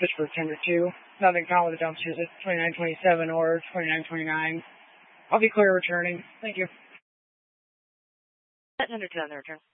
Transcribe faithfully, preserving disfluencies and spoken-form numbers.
Pittsburgh ten to two. Nothing found with the dumpsters at twenty-nine twenty-seven or twenty-nine twenty-nine. I'll be clear returning. Thank you. Under two on the return.